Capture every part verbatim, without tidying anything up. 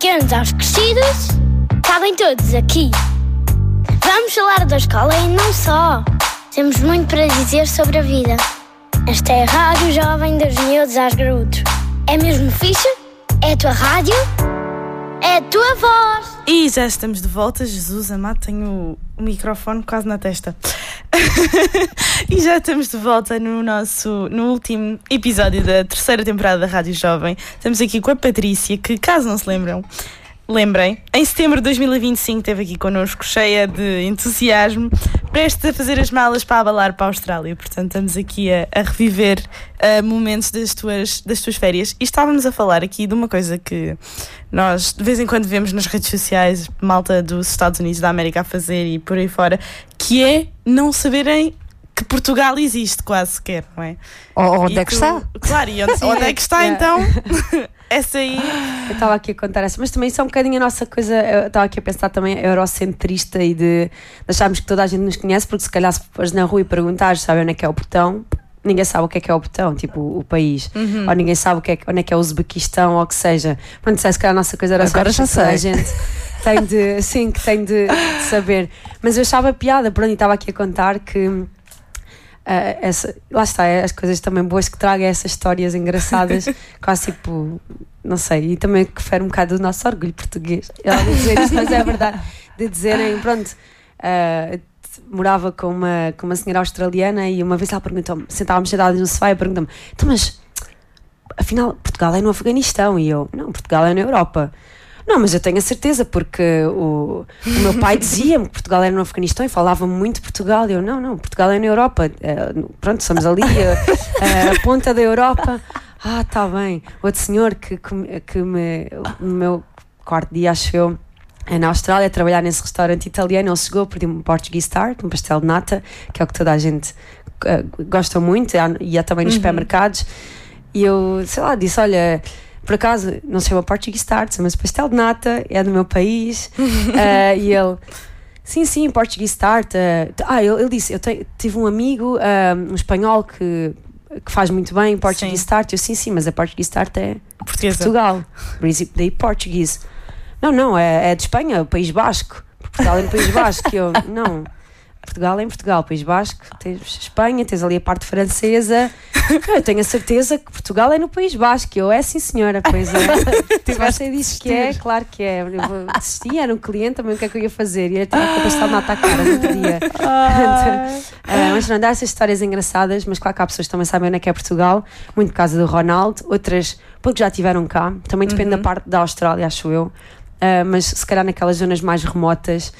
Pequenos aos crescidos, cabem todos aqui. Vamos falar da escola e não só. Temos muito para dizer sobre a vida. Esta é a Rádio Jovem dos Miúdos aos Graúdos. É mesmo fixe? É a tua rádio? É a tua voz. E já estamos de volta. Jesus amado, tenho o microfone quase na testa. E já estamos de volta no nosso no último episódio da terceira temporada da Rádio Jovem. Estamos aqui com a Patrícia, que, caso não se lembram, lembrem, em setembro de dois mil e vinte e cinco esteve aqui connosco, cheia de entusiasmo, prestes a fazer as malas para abalar para a Austrália. Portanto, estamos aqui a, a reviver uh, momentos das tuas, das tuas férias. E estávamos a falar aqui de uma coisa que nós de vez em quando vemos nas redes sociais, malta dos Estados Unidos da América a fazer e por aí fora, que é não saberem que Portugal existe quase sequer, não é? Ou onde E é que tu- está? Claro, e onde, onde é que está Yeah. então? Essa aí... Eu estava aqui a contar essa, mas também isso é um bocadinho a nossa coisa. Eu estava aqui a pensar também eurocentrista e de, de acharmos que toda a gente nos conhece, porque se calhar se fores na rua e perguntares, sabe onde é que é o botão, ninguém sabe o que é que é o botão, tipo o país, Uhum. ou ninguém sabe o que é, que- onde é que é o Uzbequistão, ou o que seja. Pronto, se calhar a nossa coisa era Agora já que toda a sei. gente tem de, sim, que tem de, de saber. Mas eu achava piada, pronto, e estava aqui a contar que. Uh, essa, lá está, é as coisas também boas que traga essas histórias engraçadas, quase tipo, não sei, e também que fere um bocado do nosso orgulho português. Ela de dizer isso, mas é verdade, de dizerem, pronto, uh, morava com uma, com uma senhora australiana e uma vez ela perguntou-me, sentávamos sentados no sofá e perguntou-me, então, mas afinal Portugal é no Afeganistão? E eu, não, Portugal é na Europa. Não, mas eu tenho a certeza, porque o, o meu pai dizia-me que Portugal era no Afeganistão e falava muito de Portugal. E eu, não, não, Portugal é na Europa. Eh, pronto, somos ali, a, a ponta da Europa. Ah, está bem. Outro senhor que, que, me- que me, no meu quarto dia, acho eu, é na Austrália, a trabalhar nesse restaurante italiano, ele chegou, pediu-me um Portuguese Tart, um pastel de nata, que é o que toda a gente eh, gosta muito, e há- e há também nos supermercados. E eu, sei lá, disse, olha... Por acaso, não se chama Portuguese Tart, mas pastel de nata, é do meu país. Ah, e ele, sim, sim, Portuguese Tart. ah, ah, ele, ele disse, eu te- tive um amigo, ah, um espanhol, que, que faz muito bem Portuguese Sim. Tart. Eu, sim, sim, mas a Portuguese Tart é Portuguesa. Portugal. Por isso, daí Portuguese. Não, não, é, é de Espanha, o País Basco. Portugal é no País Basco. E eu, não... Portugal é em Portugal, País Basco, tens Espanha, tens ali a parte francesa. Eu tenho a certeza que Portugal é no País Basco. Eu, é sim senhora, pois é. Se você disse que é, claro que é. Eu vou desistir, era um cliente também, o que é que eu ia fazer? Ia tirar com o pastel de nata à cara, não podia. Ah, mas não dá essas histórias engraçadas, mas claro que há pessoas que também sabem onde é que é Portugal, muito por causa do Ronaldo, outras porque já estiveram cá, também depende da parte da Austrália, acho eu. Ah, mas se calhar naquelas zonas mais remotas.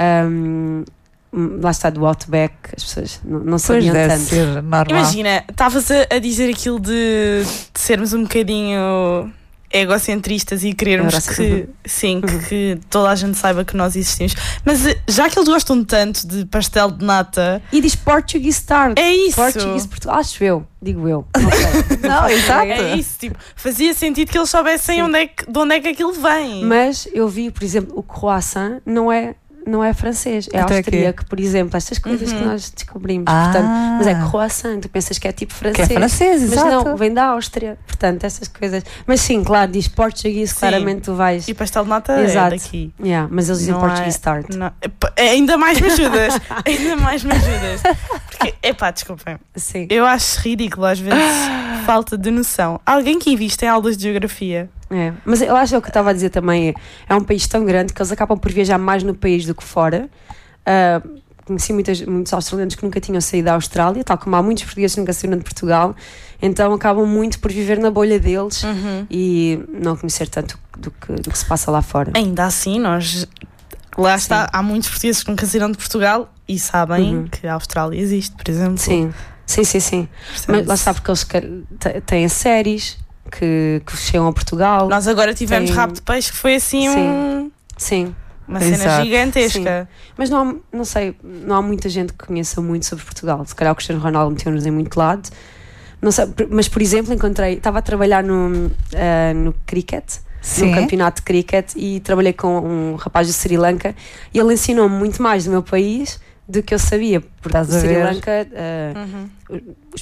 ahm, lá está, do Outback, as pessoas não, não Pois sabiam deve tanto. ser normal. Imagina, estavas a, a dizer aquilo de, de sermos um bocadinho egocentristas e querermos Eurocentrismo. que, sim, que, que toda a gente saiba que nós existimos. Mas eh, já que eles gostam tanto de pastel de nata, E diz Portuguese Tart. é isso. Portuguese Portugal, acho eu, digo eu. Não sei. Não, exato. É isso, tipo, fazia sentido que eles soubessem Sim. onde é que, de onde é que aquilo vem. Mas eu vi, por exemplo, o croissant não é, não é francês, é Então é austríaco, por exemplo, estas coisas Uhum. que nós descobrimos. Ah. Portanto, mas é croissant, tu pensas que é tipo Que francês. é francês, Mas exato. não, vem da Áustria, portanto, essas coisas. Mas sim, claro, diz português, Sim. claramente tu vais. E pastel de nata Exato. é daqui. Yeah, mas eles dizem Não Portuguese é- Tart. não- epá, é, ainda mais me ajudas. Ainda mais me ajudas. Porque, epá, desculpem. Sim. Eu acho ridículo às vezes falta de noção. Alguém que investe em aulas de geografia. É, mas eu acho que é o que eu estava a dizer também é, é um país tão grande que eles acabam por viajar mais no país do que fora. Ah, conheci muitas, muitos australianos que nunca tinham saído da Austrália, tal como há muitos portugueses que nunca saíram de Portugal, então acabam muito por viver na bolha deles e não conhecer tanto do que, do que se passa lá fora. Ainda assim, nós. Lá está, há muitos portugueses que nunca saíram de Portugal e sabem Uhum. que a Austrália existe, por exemplo. Sim, sim, sim, sim. Portanto, Mas lá está porque eles que- te- têm séries que, que chegam a Portugal. Nós agora tivemos Tem- Rabo de Peixe, que foi assim Sim. um- Sim. uma cena Exato. gigantesca. Mas não há, não sei, não há muita gente que conheça muito sobre Portugal. Se calhar o Cristiano Ronaldo meteu-nos em muito lado. Não sei, por- mas por exemplo, encontrei, estava a trabalhar no, ah, no cricket, Sim. num campeonato de cricket, e trabalhei com um rapaz do Sri Lanka e ele ensinou-me muito mais do meu país do que eu sabia, porque Estás o a Sri ver? Lanka, ah, Uhum. os